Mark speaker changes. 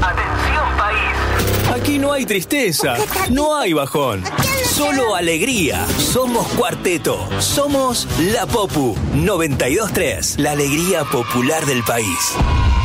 Speaker 1: Atención país.
Speaker 2: Aquí no hay tristeza, no hay bajón, solo alegría. Somos Cuarteto, somos La Popu 92.3, la alegría popular del país.